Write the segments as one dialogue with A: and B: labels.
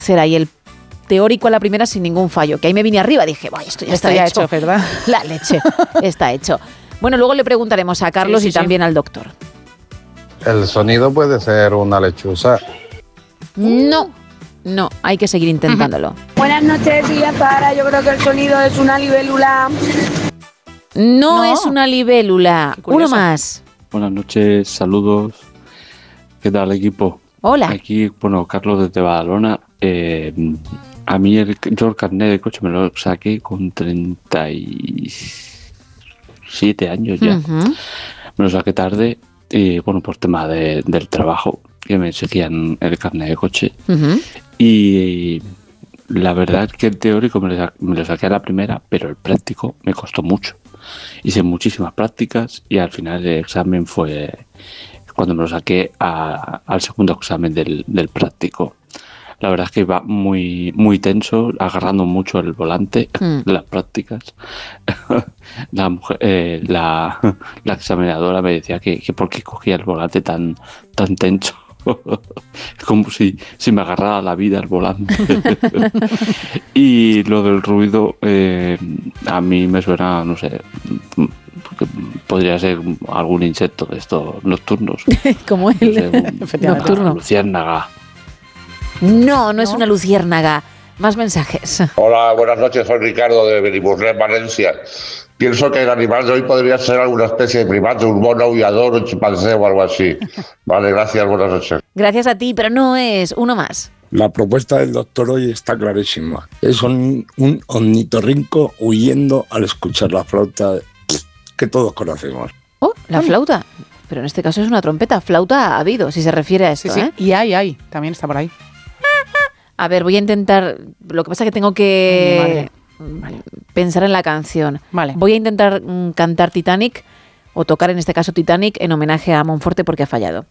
A: hacer ahí el teórico a la primera sin ningún fallo, que ahí me vine arriba, dije, vaya, esto ya está hecho,
B: ¿verdad?
A: La leche, está hecho. Bueno, luego le preguntaremos a Carlos y también al doctor.
C: El sonido puede ser una lechuza.
A: No, hay que seguir intentándolo.
D: Buenas noches, tía Sara. Yo creo que el sonido es una libélula.
A: No es una libélula. Uno más.
E: Buenas noches, saludos. ¿Qué tal, equipo?
A: Hola.
E: Aquí, Carlos desde Badalona. A mí yo el carnet de coche me lo saqué con 37 años ya.
A: Uh-huh.
E: Me lo saqué tarde y, por tema del trabajo, que me exigían el carnet de coche.
A: Uh-huh.
E: Y la verdad es que el teórico me lo saqué a la primera, pero el práctico me costó mucho. Hice muchísimas prácticas y al final el examen fue cuando me lo saqué al segundo examen del práctico. La verdad es que iba muy, muy tenso, agarrando mucho el volante, las prácticas. La examinadora me decía que por qué cogía el volante tan tenso. Como si me agarrara la vida el volante. Y lo del ruido, a mí me suena, no sé, podría ser algún insecto de estos nocturnos.
A: Como el nocturno.
E: Luciérnaga.
A: No es una luciérnaga. Más mensajes.
F: Hola, buenas noches, soy Ricardo de Benimuslem, Valencia. Pienso que el animal de hoy podría ser alguna especie de primate, un mono aullador, un chimpancé o algo así. Vale, gracias, buenas noches.
A: Gracias a ti, pero no es. Uno más.
G: La propuesta del doctor hoy está clarísima. Es un ornitorrinco huyendo al escuchar la flauta que todos conocemos.
A: Oh, la flauta. Pero en este caso es una trompeta. Flauta ha habido, si se refiere a esto.
B: Sí. Y hay, también está por ahí.
A: A ver, voy a intentar. Lo que pasa es que tengo que pensar en la canción.
B: Vale.
A: Voy a intentar cantar Titanic, o tocar en este caso Titanic, en homenaje a Monforte porque ha fallado.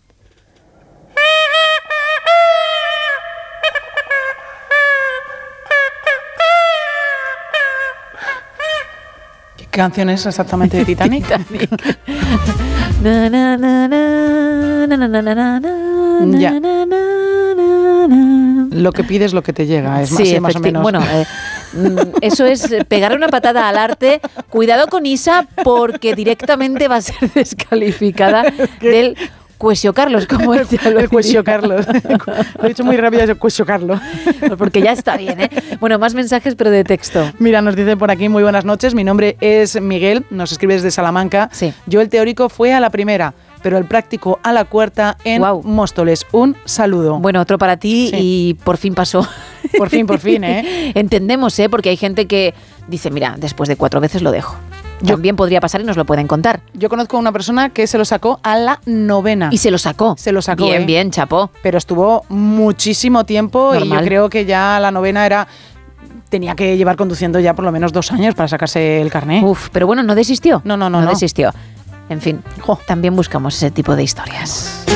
B: ¿Qué canción es exactamente de Titanic?
A: Titanic. Na, na, na, na, na, na, na, na, na,
B: Ya.
A: na, na, na.
B: Lo que pides, lo que te llega. Es más o menos.
A: Bueno, eso es pegarle una patada al arte. Cuidado con Isa, porque directamente va a ser descalificada del Cuesio Carlos, como ella lo
B: el Cuesio Carlos. Lo he dicho muy rápido, es el Cuesio Carlos.
A: Porque ya está bien, ¿eh? Bueno, más mensajes, pero de texto.
B: Mira, nos dice por aquí, muy buenas noches, mi nombre es Miguel, nos escribe desde Salamanca.
A: Sí.
B: Yo el teórico fue a la primera, pero el práctico a la cuarta en Móstoles. Un saludo.
A: Bueno, otro para ti y por fin pasó.
B: Por fin, ¿eh?
A: Entendemos, ¿eh? Porque hay gente que dice, mira, después de 4 veces lo dejo. También podría pasar y nos lo pueden contar.
B: Yo conozco a una persona que se lo sacó a la 9ª.
A: Y se lo sacó.
B: Se lo sacó.
A: Bien, chapó.
B: Pero estuvo muchísimo tiempo.
A: Normal.
B: Y yo creo que ya la 9ª tenía que llevar conduciendo ya por lo menos 2 años para sacarse el carné.
A: Pero bueno, no desistió.
B: No.
A: No desistió. En fin, también buscamos ese tipo de historias.